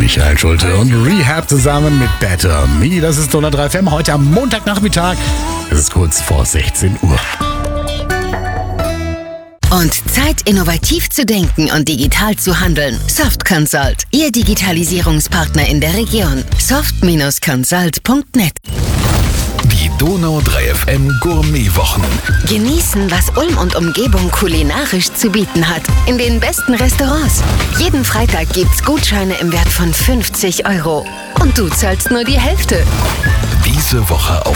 Michael Schulte und Rehab zusammen mit Better Me. Das ist Donau 3 FM heute am Montagnachmittag. Es ist kurz vor 16 Uhr. Und Zeit, innovativ zu denken und digital zu handeln. Soft Consult, Ihr Digitalisierungspartner in der Region. soft-consult.net. Die Donau 3 FM Gourmetwochen. Genießen, was Ulm und Umgebung kulinarisch zu bieten hat. In den besten Restaurants. Jeden Freitag gibt's Gutscheine im Wert von 50 €. Und du zahlst nur die Hälfte. Diese Woche auf